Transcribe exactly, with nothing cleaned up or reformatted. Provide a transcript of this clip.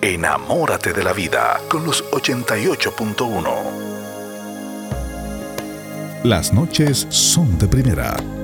Enamórate de la vida con los ochenta y ocho punto uno. Las noches son de primera.